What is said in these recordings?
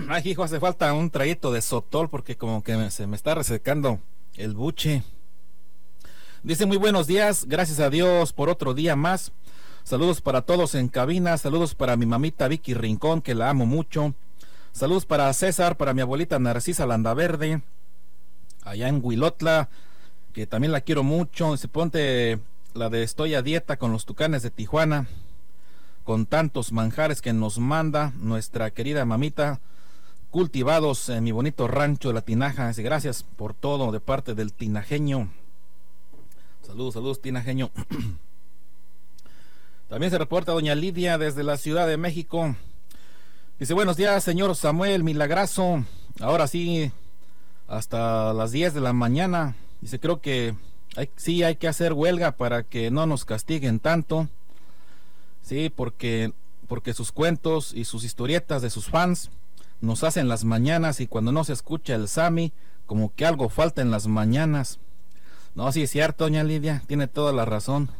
Ay, hijo, hace falta un traguito de sotol porque como que se me está resecando el buche. Dice muy buenos días, gracias a Dios por otro día más. Saludos para todos en cabina, saludos para mi mamita Vicky Rincón, que la amo mucho. Saludos para César, para mi abuelita Narcisa Landaverde, allá en Huilotla, que también la quiero mucho. Se ponte la de Estoy a dieta con los Tucanes de Tijuana, con tantos manjares que nos manda nuestra querida mamita, cultivados en mi bonito rancho de la Tinaja. Gracias por todo de parte del tinajeño. Saludos, saludos, tinajeño. También se reporta doña Lidia desde la Ciudad de México. Dice, buenos días, señor Samuel Milagrazo. Ahora sí, hasta las 10 de la mañana. Dice, creo que sí hay que hacer huelga para que no nos castiguen tanto. Sí, porque sus cuentos y sus historietas de sus fans nos hacen las mañanas, y cuando no se escucha el Sami, como que algo falta en las mañanas. No, sí es cierto, doña Lidia, tiene toda la razón.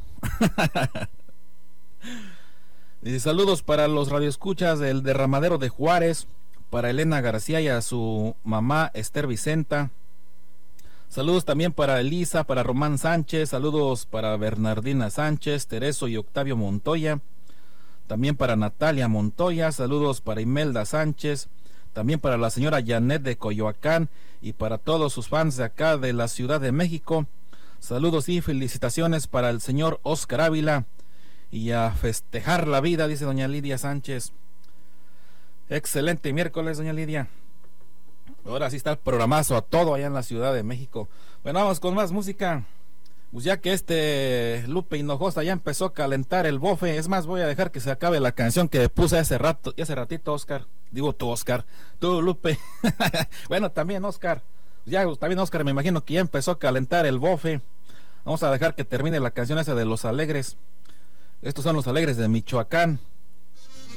Dice, saludos para los radioescuchas del Derramadero de Juárez, para Elena García y a su mamá Esther Vicenta. Saludos también para Elisa, para Román Sánchez, saludos para Bernardina Sánchez, Tereso y Octavio Montoya, también para Natalia Montoya, saludos para Imelda Sánchez, también para la señora Janet de Coyoacán y para todos sus fans de acá de la Ciudad de México. Saludos y felicitaciones para el señor Oscar Ávila, y a festejar la vida, dice doña Lidia Sánchez. Excelente miércoles, doña Lidia. Ahora sí está el programazo a todo allá en la Ciudad de México. Bueno, vamos con más música. Pues ya que Lupe Hinojosa ya empezó a calentar el bofe, es más, voy a dejar que se acabe la canción que puse hace ratito, Oscar. Digo tú, Oscar. Tú, Lupe. Bueno, también Oscar. Ya, también Oscar, me imagino que ya empezó a calentar el bofe. Vamos a dejar que termine la canción esa de Los Alegres. Estos son Los Alegres de Michoacán.